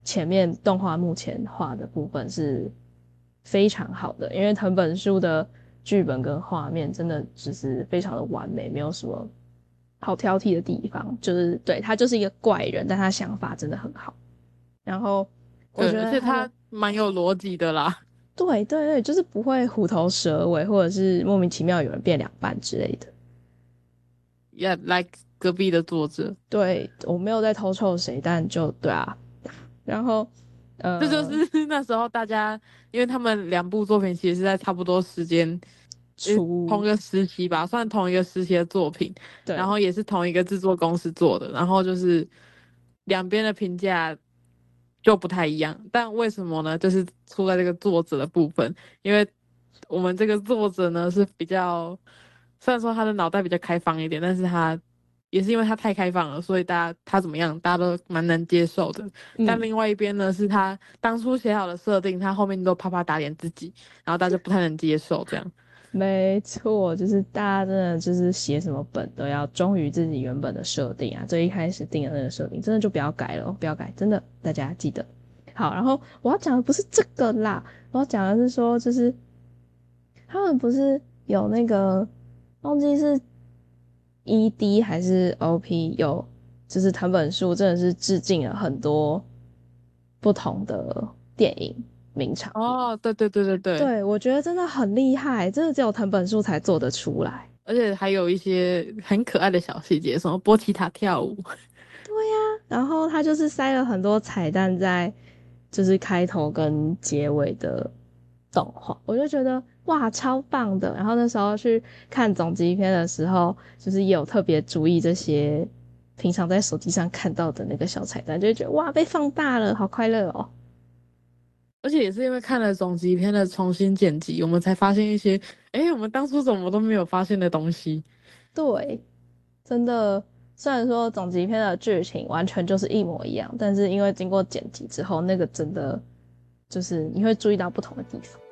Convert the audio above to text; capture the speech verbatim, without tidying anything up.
前面动画目前画的部分是非常好的，因为藤本树的剧本跟画面真的只是非常的完美，没有什么好挑剔的地方。就是对他就是一个怪人，但他想法真的很好。然后我对， 觉得他的而且他蛮有逻辑的啦。 对对对，就是不会虎头蛇尾，或者是莫名其妙有人变两半之类的。 Yeah, like 隔壁的作者。 对，我没有在偷臭谁，但就对啊。然后这就呃， 是那时候大家，因为他们两部作品其实是在差不多时间，呃，同出一个时期吧，算同一个时期的作品，然对后也是同一个制作公司做的，然后就是两边的评价就不太一样。但为什么呢？就是出在这个作者的部分，因为我们这个作者呢是比较，虽然说他的脑袋比较开放一点，但是他也是因为他太开放了，所以大家他怎么样，大家都蛮能接受的。但嗯， 另外一边呢，是他当初写好的设定，他后面都啪啪打脸自己，然后大家就不太能接受这样。 没错，就是大家真的就是写什么本都要忠于自己原本的设定啊，最一开始定的那个设定，真的就不要改了哦，不要改，真的大家记得。好，然后我要讲的不是这个啦，我要讲的是说，就是他们不是有那个忘记是 E D 还是 O P 有，就是藤本树真的是致敬了很多不同的电影名场面。 哦，对对对对对， 对，我觉得真的很厉害，真的只有藤本树才做得出来。 而且还有一些很可爱的小细节，什么波奇塔跳舞。 对呀、啊然后他就是塞了很多彩蛋在，就是开头跟结尾的动画，我就觉得哇超棒的。然后那时候去看总集片的时候，就是也有特别注意这些平常在手机上看到的那个小彩蛋，就会觉得哇被放大了，好快乐哦。 而且也是因为看了总集篇的重新剪辑，我们才发现一些，诶，我们当初怎么都没有发现的东西。 对，真的，虽然说总集篇的剧情完全就是一模一样，但是因为经过剪辑之后，那个真的就是你会注意到不同的地方。